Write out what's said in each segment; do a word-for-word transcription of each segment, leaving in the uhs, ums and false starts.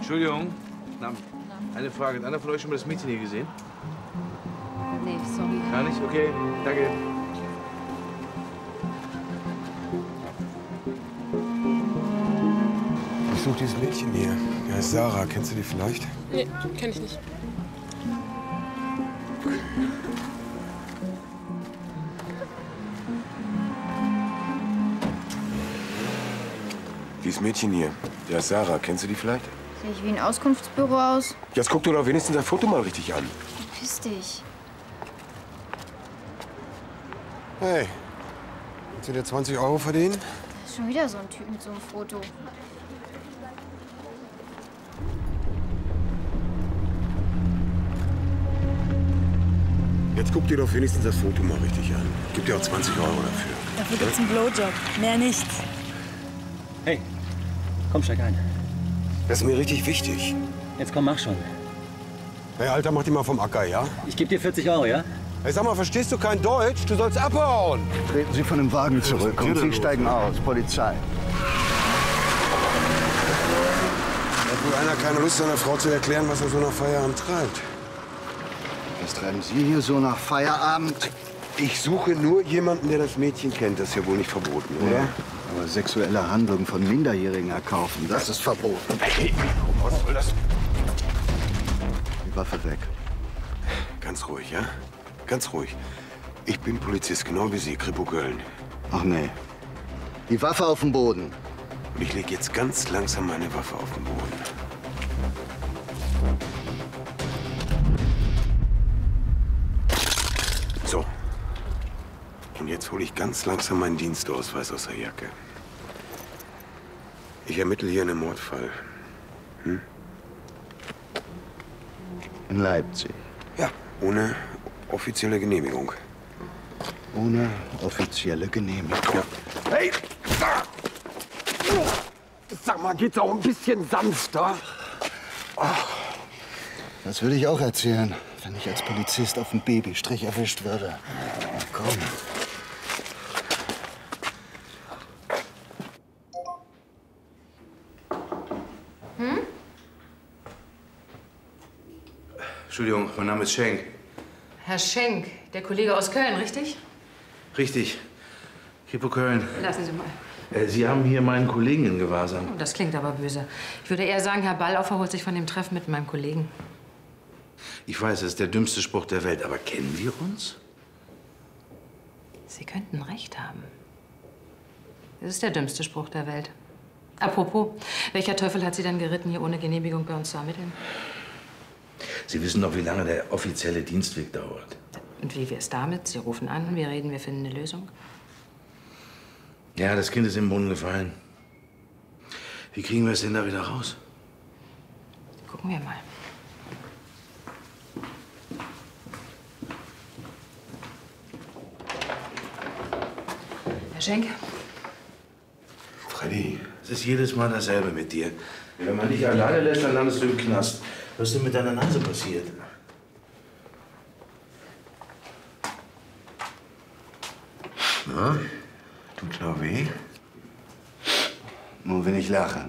Entschuldigung. Na, eine Frage. Hat einer von euch schon mal das Mädchen hier gesehen? Nee, sorry. Gar nicht? Okay, danke. Ich suche dieses Mädchen hier. Die heißt Sarah. Kennst du die vielleicht? Nee, kenn ich nicht. Dieses Mädchen hier. Die heißt Sarah. Kennst du die vielleicht? Sehe ich wie ein Auskunftsbüro aus? Jetzt guck dir doch wenigstens das Foto mal richtig an. Verpiss dich. Hey, willst du dir zwanzig Euro verdienen? Das ist schon wieder so ein Typ mit so einem Foto. Jetzt guck dir doch wenigstens das Foto mal richtig an. Gib dir auch zwanzig Euro dafür. Dafür gibt's einen Blowjob. Mehr nicht. Hey, komm, steig ein. Das ist mir richtig wichtig. Jetzt komm, mach schon. Hey, Alter, mach die mal vom Acker, ja? Ich geb dir vierzig Euro, ja? Hey, sag mal, verstehst du kein Deutsch? Du sollst abhauen! Treten Sie von dem Wagen zurück und Sie steigen aus. Polizei. Hat wohl einer keine Lust, seiner Frau zu erklären, was er so nach Feierabend treibt? Was treiben Sie hier so nach Feierabend? Ich suche nur jemanden, der das Mädchen kennt. Das ist ja wohl nicht verboten, oder? Ja, aber sexuelle Handlungen von Minderjährigen erkaufen, das ist verboten. Hey, was soll das? Die Waffe weg. Ganz ruhig, ja? Ganz ruhig. Ich bin Polizist, genau wie Sie, Kripo Köln. Ach nee. Die Waffe auf den Boden. Und ich lege jetzt ganz langsam meine Waffe auf den Boden. So. Und jetzt hole ich ganz langsam meinen Dienstausweis aus der Jacke. Ich ermittle hier einen Mordfall. Hm? In Leipzig. Ja, ohne offizielle Genehmigung. Ohne offizielle Genehmigung. Ja. Hey! Da! Sag mal, geht's auch ein bisschen sanfter? Das würde ich auch erzählen, wenn ich als Polizist auf dem Babystrich erwischt würde. Komm. Hm? Entschuldigung, mein Name ist Schenk. Herr Schenk, der Kollege aus Köln, richtig? Richtig. Kripo Köln. Lassen Sie mal. Äh, Sie haben hier meinen Kollegen in Gewahrsam. Oh, das klingt aber böse. Ich würde eher sagen, Herr Ballaufer holt sich von dem Treffen mit meinem Kollegen. Ich weiß, das ist der dümmste Spruch der Welt, aber kennen wir uns? Sie könnten recht haben. Das ist der dümmste Spruch der Welt. Apropos, welcher Teufel hat Sie denn geritten, hier ohne Genehmigung bei uns zu ermitteln? Sie wissen doch, wie lange der offizielle Dienstweg dauert. Und wie wäre es damit? Sie rufen an, wir reden, wir finden eine Lösung. Ja, das Kind ist im Brunnen gefallen. Wie kriegen wir es denn da wieder raus? Gucken wir mal. Herr Schenk? Freddy, es ist jedes Mal dasselbe mit dir. Wenn man dich alleine lässt, dann landest du im Knast. Was ist denn mit deiner Nase passiert? Na, tut noch weh? Nur wenn ich lache.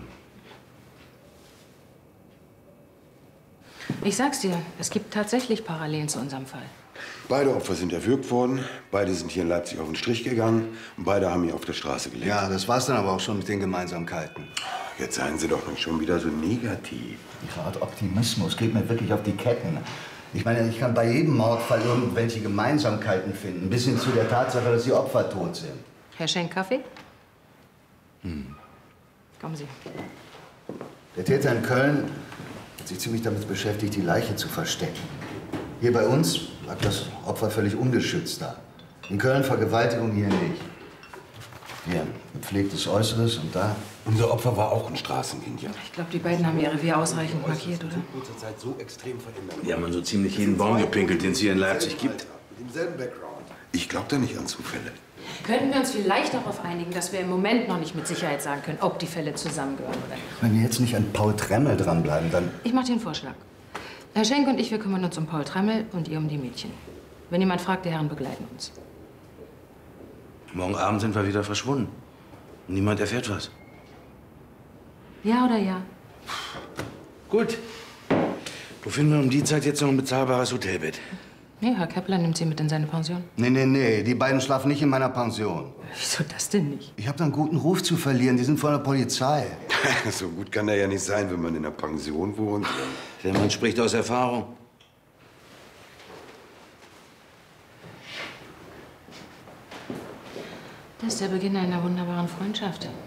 Ich sag's dir, es gibt tatsächlich Parallelen zu unserem Fall. Beide Opfer sind erwürgt worden, beide sind hier in Leipzig auf den Strich gegangen und beide haben hier auf der Straße gelebt. Ja, das war's dann aber auch schon mit den Gemeinsamkeiten. Jetzt seien Sie doch nicht schon wieder so negativ. Ihre Art Optimismus geht mir wirklich auf die Ketten. Ich meine, ich kann bei jedem Mordfall irgendwelche Gemeinsamkeiten finden, bis hin zu der Tatsache, dass die Opfer tot sind. Herr Schenk, Kaffee? Hm. Kommen Sie. Der Täter in Köln hat sich ziemlich damit beschäftigt, die Leiche zu verstecken. Hier bei uns lag das Opfer völlig ungeschützt da. In Köln Vergewaltigung, hier nicht. Hier gepflegtes Äußeres und da. Unser Opfer war auch ein Straßenkind, ja? Ich glaube, die beiden haben ihr Revier ausreichend markiert, oder? Kurzer Zeit so extrem verändert. Die haben an so ziemlich jeden Baum gepinkelt, den es hier in Leipzig gibt. Mit demselben Background. Ich glaube da nicht an Zufälle. Könnten wir uns vielleicht darauf einigen, dass wir im Moment noch nicht mit Sicherheit sagen können, ob die Fälle zusammengehören oder nicht? Wenn wir jetzt nicht an Paul Tremmel dranbleiben, dann... Ich mache dir einen Vorschlag. Herr Schenk und ich, wir kümmern uns um Paul Tremmel und ihr um die Mädchen. Wenn jemand fragt, die Herren begleiten uns. Morgen Abend sind wir wieder verschwunden. Niemand erfährt was. Ja oder ja? Gut. Wo finden wir um die Zeit jetzt noch ein bezahlbares Hotelbett? Nee, Herr Kepler nimmt Sie mit in seine Pension. Nee, nee, nee, die beiden schlafen nicht in meiner Pension. Wieso das denn nicht? Ich habe da einen guten Ruf zu verlieren, die sind von der Polizei. So gut kann er ja nicht sein, wenn man in einer Pension wohnt. Der Mann spricht aus Erfahrung. Das ist der Beginn einer wunderbaren Freundschaft.